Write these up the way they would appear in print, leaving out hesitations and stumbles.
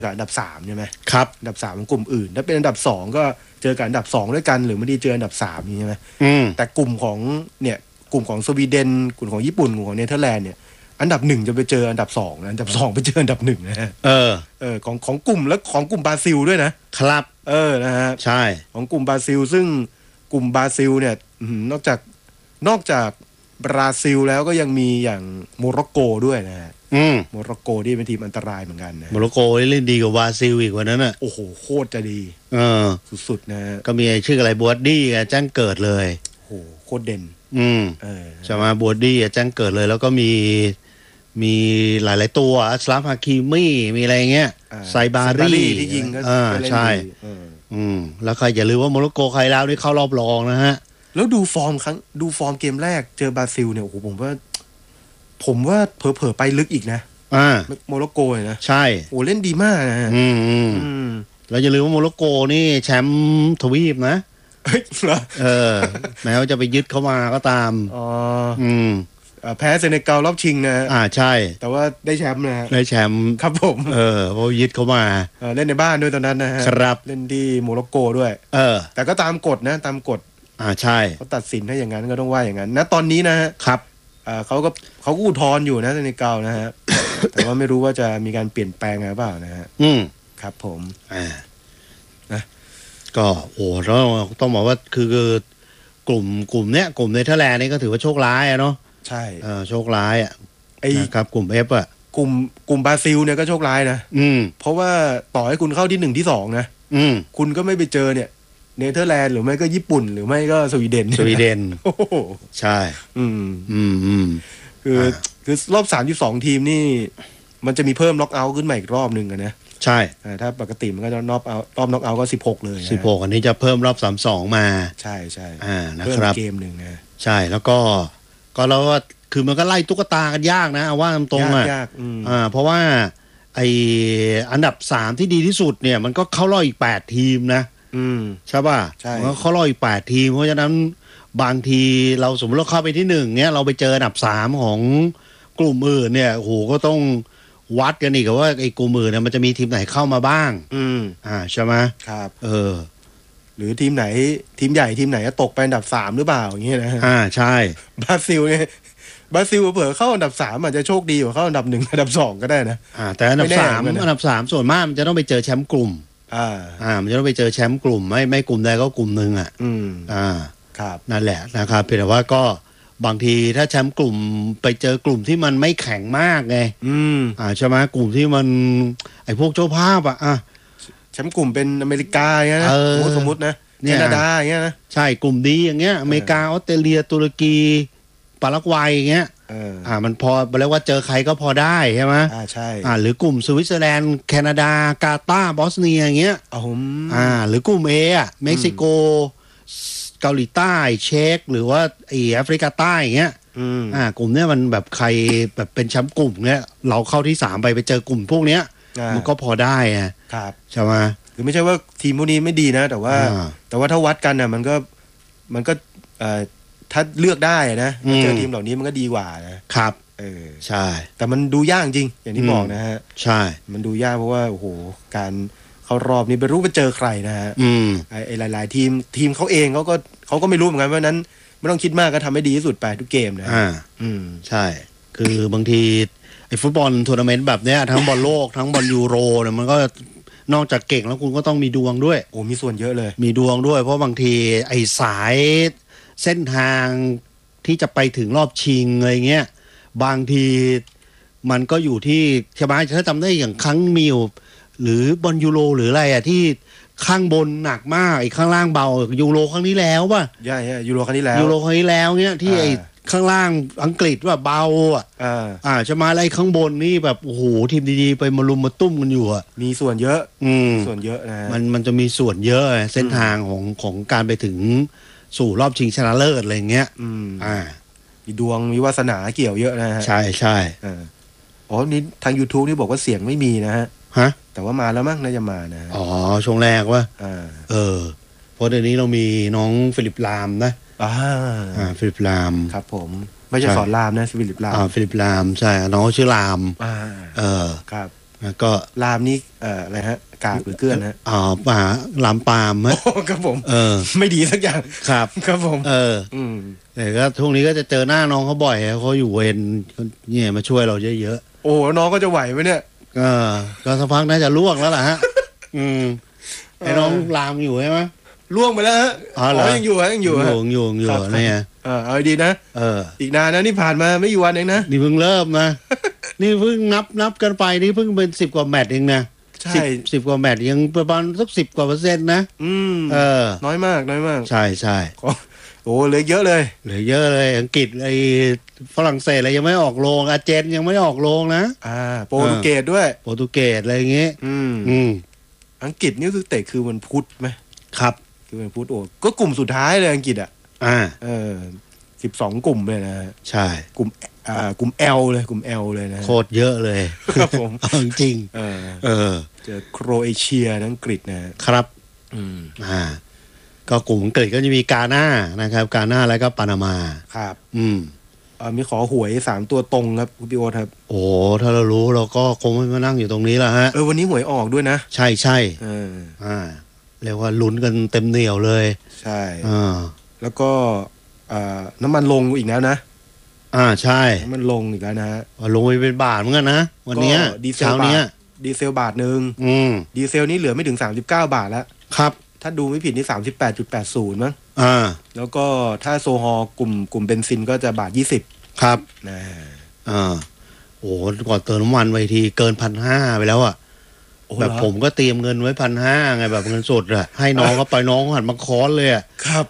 กับอันดับ3ใช่ไหมครับอันดับ3ของกลุ่มอื่นถ้าเป็นอันดับ2ก็เจอกับอันดับ2ด้วยกันหรือไม่ได้เจออันดับ3ใช่ไหมแต่กลุ่มของเนี่ยกลุ่มของสวีเดนกลุ่มของญี่ปุ่นกลุ่มของเนเธอร์แลนด์เนี่ยอันดับ1จะไปเจออันดับ2นะอันดับ2ไปเจออันดับ1นะฮะของกลุ่มและของกลุ่มบราซิลด้วยนะครับนะฮะใช่ของกลุ่มบราซิลซึ่งกลุ่มบราซิลเนี่ยนอกจากบราซิลแล้วก็ยังมีอย่างโมร็อกโกด้วยนะฮะโมร็อกโกที่เป็นทีมอันตรายเหมือนกันนะโมร็อกโกเล่นดีกว่าบราซิลอีกวันนั้นน่ะโอ้โหโคตรจะดีสุดๆนะก็มีชื่ออะไรบัวดี้แจ้งเกิดเลยโอ้โหโคตรเด่นใช่ไหมบัวดี้แจ้งเกิดเลยแล้วก็มีหลายๆตัวอัสลาฟฮาคิมีมีอะไรเงี้ยไซบารีที่ยิงก็ใช่แล้วใครอย่าลืมว่าโมร็อกโกใครแล้วนี่เข้ารอบรองนะฮะแล้วดูฟอร์มเกมแรกเจอบราซิลเนี่ยโอ้โหผมว่าเผลอๆไปลึกอีกนะโมร็อกโกเลยนะใช่โอ้เล่นดีมากนะแล้วอย่าลืมว่าโมร็อกโกนี่แชมป์ทวีปนะแม้ว่าจะไปยึดเข้ามาก็ตามแพ้เซเนกัลรอบชิงนะใช่แต่ว่าได้แชมป์นะได้แชมป์ครับผมเพราะยึดเข้ามาเล่นในบ้านด้วยตอนนั้นนะฮะครับเล่นที่โมร็อกโกด้วยแต่ก็ตามกฎนะตามกฎใช่เขาตัดสินให้อย่างนั้นก็ต้องว่าอย่างนั้นนะตอนนี้นะฮะครับเขาอุทธรณ์อยู่นะเซเนกัลนะฮะ แต่ว่าไม่รู้ว่าจะมีการเปลี่ยนแปลงอะไรเปล่านะฮะครับผมนะก็โอ้ต้องบอกว่าคือกลุ่มเนี้ยกลุ่มเนเธอร์แลนด์นี่ก็ถือว่าโชคร้ายเนาะใช่โชคร้ายครับกลุ่ม F กลุ่มบราซิลเนี่ยก็โชคร้ายนะเพราะว่าต่อให้คุณเข้าที่1ที่2นะคุณก็ไม่ไปเจอเนี่ยเนเธอร์แลนด์หรือไม่ก็ญี่ปุ่นหรือไม่ก็สวีเดนใช่คือรอบ32ทีมนี่มันจะมีเพิ่มน็อกเอาท์ขึ้นมาอีกรอบนึงนะใช่ถ้าปกติมันก็จะรอบน็อกเอาท์ก็16เลย 16อันนี้จะเพิ่มรอบ32มาใช่นะครับเกมนึงนะใช่แล้วก็แล้วก็คือมันก็ไล่ตุ๊กตากันยากนะว่าตรงๆเพราะว่าไออันดับ3ที่ดีที่สุดเนี่ยมันก็เข้ารอบอีก8ทีมนะใช่ป่ะมันก็เข้ารอบอีก8ทีมเพราะฉะนั้นบางทีเราสมมติเราเข้าไปที่1เนี้ยเราไปเจออันดับ3ของกลุ่มอื่นเนี่ยโหก็ต้องวัดกันอีกว่าไอ้กลุ่มอื่นเนี่ยมันจะมีทีมไหนเข้ามาบ้างใช่ไหมครับหรือทีมไหนทีมใหญ่ทีมไหนจะตกไปอันดับ3หรือเปล่าอย่างเงี้ยนะใช่บราซิลเนี่ยบราซิลเผื่อเข้าอันดับ3อาจจะโชคดีกว่าเข้าอันดับ1อันดับ2ก็ได้นะแต่อันดับ3ส่วนมากมันจะต้องไปเจอแชมป์กลุ่มมันจะต้องไปเจอแชมป์กลุ่มไม่กลุ่มใดก็กลุ่มนึงครับนั่นแหละนะครับเพียงแต่ว่าก็บางทีถ้าแชมป์กลุ่มไปเจอกลุ่มที่มันไม่แข็งมากไงใช่ไหมกลุ่มที่มันไอ้พวกเจ้าภาพแชมป์กลุ่มเป็นอเมริกาอย่างเงี้ยนะสมมตินะแคนาดาอย่างเงี้ยนะใช่กลุ่มดีอย่างเงี้ยอเมริกาออสเตรเลียตุรกีปารากวัยอย่างเงี้ยมันพอเรียกว่าเจอใครก็พอได้ใช่ไหมใช่หรือกลุ่มสวิตเซอร์แลนด์แคนาดากาตาร์บอสเนียอย่างเงี้ยหรือกลุ่ม A เม็กซิโกเกาหลีใต้เช็กหรือว่าแอฟริกาใต้อย่างเงี้ยกลุ่มเนี้ยมันแบบใครแบบเป็นแชมป์กลุ่มเงี้ยเราเข้าที่3ไปเจอกลุ่มพวกเนี้ยมันก็พอได้ครับใช่ไหมคือไม่ใช่ว่าทีมพวกนี้ไม่ดีนะแต่ว่าถ้าวัดกันน่ะมันก็ถ้าเลือกได้นะเจอทีมเหล่านี้มันก็ดีกว่านะครับใช่แต่มันดูยากจริงอย่างที่บอกนะฮะใช่มันดูยากเพราะว่าโอ้โหการเข้ารอบนี้ไม่รู้ไปเจอใครนะฮะไอ้หลายๆทีมเขาเองเขาก็ไม่รู้เหมือนกันเพราะนั้นไม่ต้องคิดมากก็ทำให้ดีที่สุดไปทุกเกมนะใช่คือบางทีไอ้ฟุตบอลทัวร์นาเมนต์แบบเนี้ยทั้งบอลโลกทั้งบอลยูโรเนี่ยมันก็นอกจากเก่งแล้วคุณก็ต้องมีดวงด้วยโอ้มีส่วนเยอะเลยมีดวงด้วยเพราะบางทีไอ้สายเส้นทางที่จะไปถึงรอบชิงอะไรเงี้ยบางทีมันก็อยู่ที่ใช่ไหมถ้าจำได้อย่างครั้งมิวหรือบอลยูโรหรืออะไรที่ข้างบนหนักมากไอ้ข้างล่างเบายูโรครั้งนี้แล้วป่ะใช่ยูโรครั้งนี้แล้วเนี้ยที่ไอ้ข้างล่างอังกฤษว่าเบาใช่ไหมอะไรข้างบนนี่แบบโอ้โหทีมดีๆไปมารุมมาตุ้มกันอยู่มีส่วนเยอะส่วนเยอะนะมันจะมีส่วนเยอะเส้นทางของการไปถึงสู่รอบชิงชนะเลิศอะไรเงี้ยมีดวงมีวาสนาเกี่ยวเยอะนะฮะใช่นี่ทาง YouTube นี่บอกว่าเสียงไม่มีนะฮะแต่ว่ามาแล้วมั้งน่าจะมานะช่วงแรกว่าเพราะเดี๋ยวนี้เรามีน้องฟิลิปลามนะฟิลิปลามครับผมไม่ใช่สอนรามนะฟิลิปลามฟิลิปลามใช่น้องชื่อรามครับก็ลามนี่อะไรฮะกากหรือเกลือนฮะป่าลามปามฮะครับผมไม่ดีสักอย่างครับครับผมแต่ก็ช่วงนี้ก็จะเจอหน้าน้องเขาบ่อยเขาอยู่เวรเนี่ยมาช่วยเราเยอะๆโอ้น้องก็จะไหวไหมเนี่ยก็สักพักน่าจะล่วงแล้วล่ะฮะไอ้น้องลามอยู่ใช่ไหมล่วงไปแล้วฮะยังอยู่เนี่ยเอาดีนะอีกนานนะนี่ผ่านมาไม่กี่วันเองนะนี่เพิ่งเริ่มนะนี่เพิ่งนับกันไปนี่เพิ่งเป็น10 กว่าแมตช์เองนะใช่ 10 กว่าแมตช์ยังประมาณสัก10 กว่า%นะน้อยมากใช่โอ้เหลือเยอะเลยอังกฤษไอ้ฝรั่งเศสอะไรยังไม่ออกโรงอาร์เจนยังไม่ออกโรงนะโปรตุเกสด้วยโปรตุเกสอะไรอย่างเงี้ยอังกฤษนี่คือเตะคือวันพุธไหมครับคือวันพุธโอ้ก็กลุ่มสุดท้ายเลยอังกฤษ12 กลุ่มเลยนะใช่กลุ่มL เลยกลุ่ม L เลยนะโคตรเยอะเลยครับผมจริงเจอโครเอเชียอังกฤษนะครับก็กลุ่มอังกฤษก็จะมีกาน่านะครับกาน่าแล้วก็ปานามาครับมีขอหวย3 ตัวตรงครับคุณพี่โอ๊ตครับโอ้ถ้าเรารู้เราก็คงไม่มานั่งอยู่ตรงนี้แล้วฮะวันนี้หวยออกด้วยนะใช่เรียกว่าลุ้นกันเต็มเหนี่ยวเลยใช่แล้วก็น้ำมันลงอีกแล้วนะใช่มันลงอีกแล้วนะฮะลงไปเป็นบาทเหมือนกันนะวันนี้เช้านี้ดีเซลบาทนึงดีเซลนี่เหลือไม่ถึง39 บาทแล้วครับถ้าดูไม่ผิดนี่ 38.80 มั้งแล้วก็ถ้าโซฮอลกลุ่มเบนซินก็จะบาท20 ครับโอ้ก่อนเติมน้ำมันไปทีเกิน 1,500 ไปแล้วอ่ะแบบผมก็เตรียมเงินไว้ 1,500 ไงแบบเงินสดอ่ะให้น้องเขาไปน้องหันมาค้อนเลยอ่ะครับ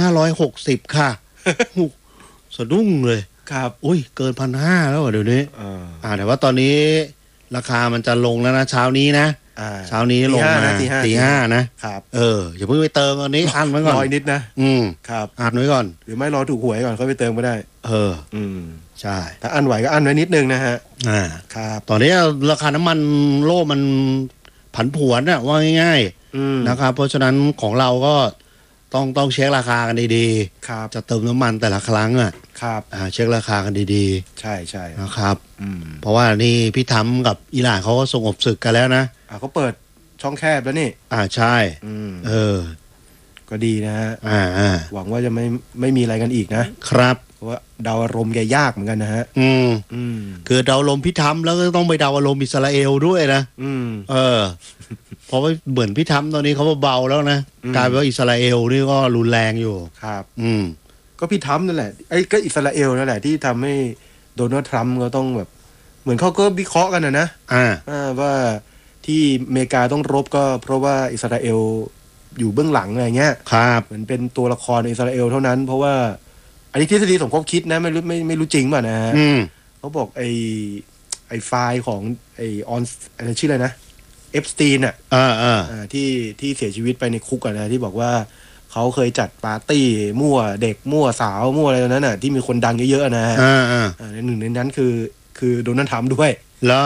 1,560 ค่ะสะดุ้งเลยครับอุ้ยเกิน 1,500 แล้วเดี๋ยวนี้แต่ว่าตอนนี้ราคามันจะลงแล้วนะเช้านี้นะเช้านี้ลงมา4-5นะครับอย่าเพิ่งไปเติมตอนนี้อันไว้ก่อนรอนิดนะครับอันไว้ก่อนหรือไม่รอถูกหวยก่อนค่อยไปเติมก็ได้ใช่ถ้าอันไหวก็อันไว้นิดนึงนะฮะครับตอนนี้ราคาน้ำมันโลกมันผันผวนน่ะว่าง่ายๆนะครับเพราะฉะนั้นของเราก็ต้องเช็คราคากันดีๆครับจะเติมน้ำมันแต่ละครั้งครับเช็คราคากันดีๆใช่นะครับเพราะว่านี่พี่ทำกับอิหร่านเขาก็สงบศึกกันแล้วนะเขาเปิดช่องแคบแล้วนี่ใช่ก็ดีนะฮะหวังว่าจะไม่มีอะไรกันอีกนะครับเพราะว่าเดาอารมณ์แกยากเหมือนกันนะฮะคือเดาอารมณ์พี่ทำแล้วก็ต้องไปเดาอารมณ์อิสราเอลด้วยนะเพราะว่าเหมือนพี่ทำตอนนี้เขาเบาแล้วนะกลายเป็นว่าอิสราเอลนี่ก็รุนแรงอยู่ครับก็พี่ทำนั่นแหละก็อิสราเอลนั่นแหละที่ทำให้โดนัลด์ทรัมป์ก็ต้องแบบเหมือนเขาก็วิเคราะห์กันนะว่าที่อเมริกาต้องรบก็เพราะว่าอิสราเอลอยู่เบื้องหลังอะไรเงี้ยครับเหมือนเป็นตัวละครอิสราเอลเท่านั้นเพราะว่าอันนี้ทฤษฎีสมคบคิดนะไม่รู้จริงป่ะนะฮะเขาบอกไอ้ไฟล์ของไอ้ออนอะไรชื่ออะไรนะเอฟสตีนที่เสียชีวิตไปในคุกนะที่บอกว่าเขาเคยจัดปาร์ตี้มั่วเด็กมั่วสาวมั่วอะไรนั้นที่มีคนดังเยอะๆนะฮะหนึ่งในนั้นคือโดนัลด์ทรัมป์ด้วยเหรอ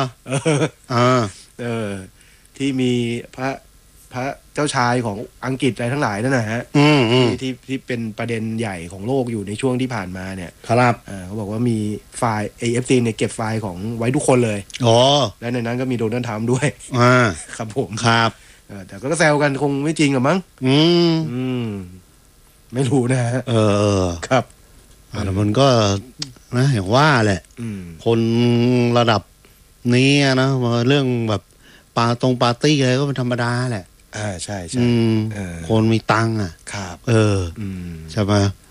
ที่มีพระเจ้าชายของอังกฤษอะไรทั้งหลายนั่นนะฮะที่เป็นประเด็นใหญ่ของโลกอยู่ในช่วงที่ผ่านมาเนี่ยครับเขาบอกว่ามีไฟล์ AFC เนี่ยเก็บไฟล์ของไว้ทุกคนเลยและในนั้นก็มีโดนัลด์ทรัมป์ด้วยครับผมครับแต่ก็แซวกันคงไม่จริงหรอมั้งไม่รู้นะฮะครับแต่มันก็นะอย่างว่าแหละคนระดับนี้นะเรื่องแบบปาร์ตี้อะไรก็เป็นธรรมดาแหละใช่คนมีตังค์ครับใช่ไหม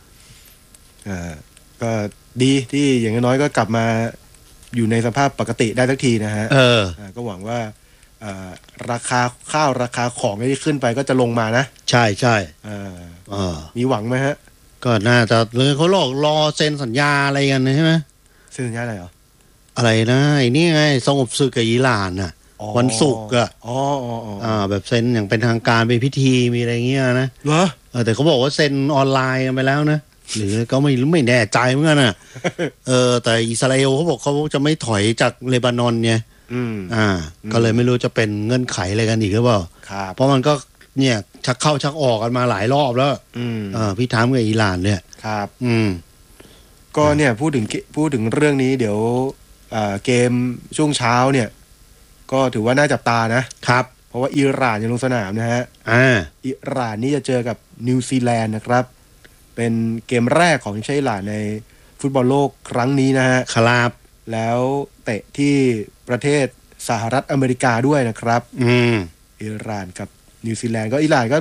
ก็ดีที่อย่างน้อยก็กลับมาอยู่ในสภาพปกติได้สักทีนะฮะก็หวังว่าราคาข้าวราคาของที่ขึ้นไปก็จะลงมานะใช่มีหวังไหมฮะก็น่าจะเลยเขารอเซ็นสัญญาอะไรกันใช่ไหมเซ็นสัญญาอะไรเหรออะไรนะไอ้นี่ไงสงบศึกกับอิหร่านวันศุกร์แบบเซ็นอย่างเป็นทางการเป็นพิธีมีอะไรเงี้ยนะเหรอแต่เขาบอกว่าเซ็นออนไลน์กันไปแล้วนะหรือก็ไม่แน่ใจเหมือนกันแต่อิสราเอลเขาบอกเขาจะไม่ถอยจากเลบานอนเนี่ยก็เลยไม่รู้จะเป็นเงื่อนไขอะไรกันอีกหรือเปล่าเพราะมันก็เนี่ยชักเข้าชักออกกันมาหลายรอบแล้วพี่ทามกับอิหร่านเนี่ยครับก็เนี่ยพูดถึงเรื่องนี้เดี๋ยวเกมช่วงเช้าเนี่ยก็ถือว่าน่าจับตานะครับเพราะว่าอิหร่านจะลงสนามนะฮะอิหร่านนี่จะเจอกับนิวซีแลนด์นะครับเป็นเกมแรกของทีมชาติอิหร่านในฟุตบอลโลกครั้งนี้นะฮะครับแล้วเตะที่ประเทศสหรัฐอเมริกาด้วยนะครับอิหร่านกับนิวซีแลนด์ก็อิหร่านก็